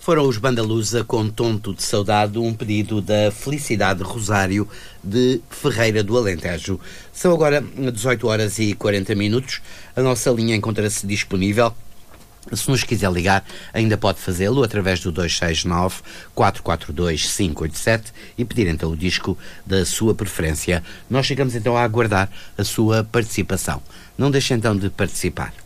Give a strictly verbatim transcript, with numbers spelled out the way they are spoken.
Foram os Bandalusa com Tonto de Saudade, um pedido da Felicidade Rosário de Ferreira do Alentejo. São agora dezoito horas e quarenta minutos. A nossa linha encontra-se disponível. Se nos quiser ligar, ainda pode fazê-lo através do dois seis nove, quatro quatro dois, cinco oito sete e pedir então o disco da sua preferência. Nós chegamos então a aguardar a sua participação. Não deixe então de participar.